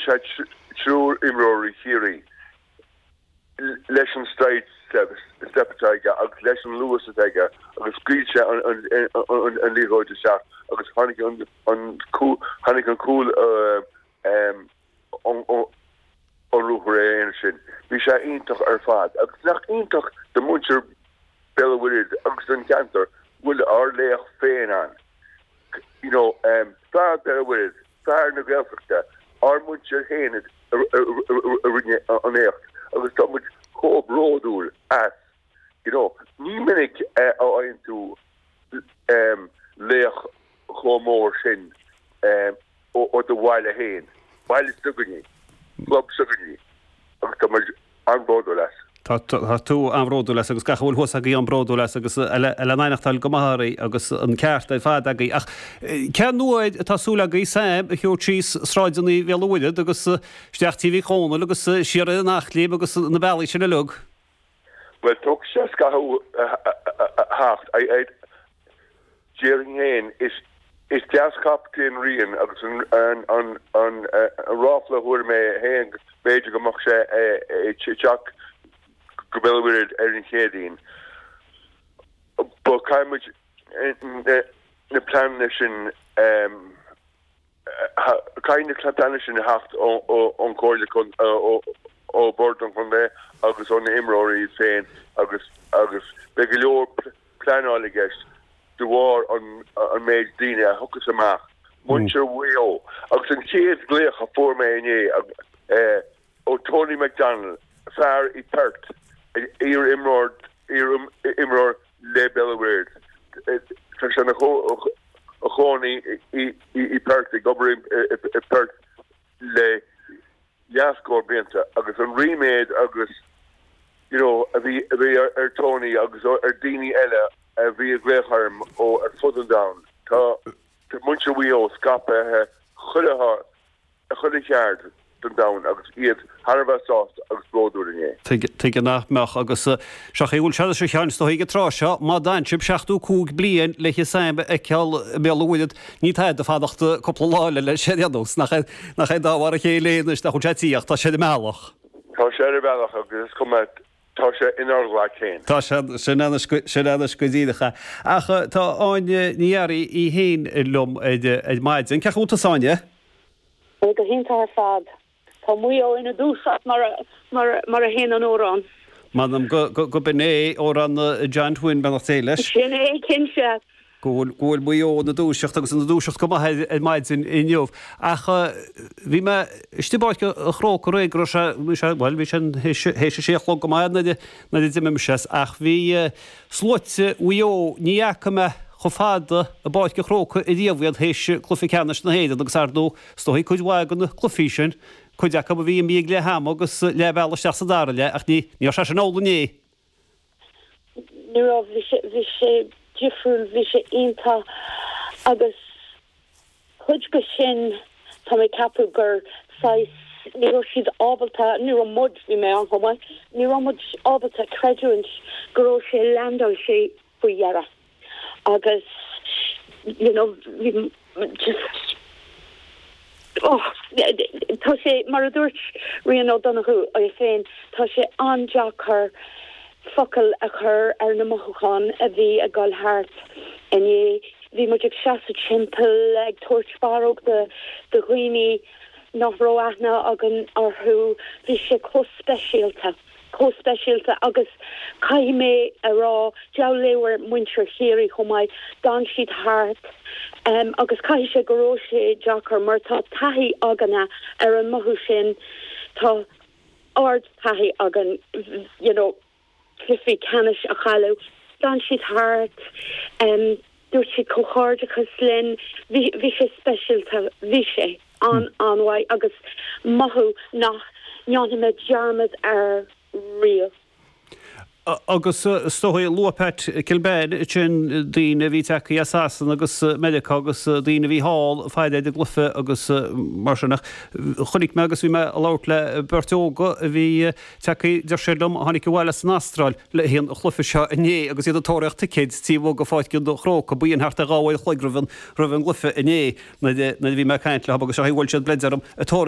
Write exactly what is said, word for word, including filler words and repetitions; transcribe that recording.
had true imrori theory. Lesson straight step taiga, lesson Lewis taiga, agus screecha on on on Lego to shot, agus Hanik on on cool Hanik on cool uh um on on on Ruhre Anderson. We shall intoch erfad. Agus nach intoch the muncher Bella Willard, agus on cancer will our lay fain on. You know, um, far Bella Willard, far na Africa, our muncher hained on earth. Agus dat moet koop rooddoel as, you know, niet ben ik al into um leeg gewoon zin um o de wile heen, wile stukken, club stukken, agus dat moet aanbrodoles. Tá tú an bródúlas agus gachhfuil thusaí an bródúlas agus eile nainachtáil go maithirí agus an ceart é fád agaí. Ach cean nuaid tásúla agaí sam a thiú tíos sráideannaí bhéalúide agus steachtíhí chóna agus siar an nachlíb agus na bailí sin na lug. Well, tóg sé gathú hacht Jerry Hain is is jazz captain rian agus an an an an ráfla huair mé hain beidir go mach sé é Chuck Gobel with Erin Hedin, but kind of the the planation um kind of plantation haft on on Corley con o o Burton from there agus on Imrory saying agus agus begilor plan all guess the war on on made Dina hookus a mach muncher wheel agus an cheers glech a four man uh o Tony McDonald far i pert Ir imror, ir imror le Belaward. Section a ho a honi i i pert gober i pert le Yaskor Benta agus an remade agus you know a vi a vi er Tony agus er Dini Ella a vi Greyharm o er Fudden down ta ta muncha wheel scape a chulle ha a chulle yard down agus iad Harva sauce agus bródúrin é. Tuige nachmeach agus seachúil se se chean sto ige tráseo má daintib seachtú cúg blian le sambe e ceall beúiad ní taid a fadachta coppla láile le séadús nach nach é dáhhar a chéléis nach chutííocht tá sé meach. Tá sé beach agus cum tá sé inarhlá chéin. Tá sé scoidíidecha. Acha tá áine níarí í héin lom id maidin ceúta sáine? Go hinnta fad. Tá muo ina dúsat mar mar mar a hen an órán. Madam go go bené ó an giant win ben téiles. Sin é cinse. Gúil gúil muo na dúiseach agus na dúiseach go maidin inniuh. Ach bhí me istibáid go chróca ré gro se bhil bhí sin héise séchló go maid na na me ses ach bhí slóite uo níacha me cho fada a báid go chróca i díomhhéad héise cluficeannas na héad agus ardú stoí chuid bhhagan na clufísin chuideach go bhí míag le ham agus le bhela seach dára le ach ní ní se an óla ní. Ní bhí sé difriúil bhí sé ionta agus chuid go sin tá mé capú gur ní siad ábalta ní an mud bhí mé an chumá ní an mud ábalta creúint goró sé landal sé faoihearra agus you know just oh tá sé mar a dúirt rian ó Donoghue a féin tá sé anjaach chu focail a chur ar na mothúcháin a bhí a gáil hart in é bhí mu ag seaasa timppel ag tuairt de de ghuioine nach roiachna agan orthú bhí sé cóspéisialta cóspéisialta agus caiimé a rá dealéhar muintir chéirí chomáid dan siad hart um, agus cai sé goró sé Jackar mar tá taí agana ar an mothú sin tá ard taí agan you know cliffi canis a chaú dan siad hart um, dúirt si cóchardachas linn bhí sé speisialta bhí sé an anhaid agus mothú nach neanime dearmad ar real. Agus stohí luapet kilbed sin dína bhí teí asásan agus medic agus dína bhí hall fáide de glufe agus marnach chunig me agus bhí me lát le bertóga a bhí teí de sedum hánig bhile san Astráil le híon chlufe se iné agus iad atóireachta kid tí bh go fáid cin do chróca buon hart a gáhil chuigrhan roibhann glufe iné na bhí me caiint le agus se bhil se bleidirm atóir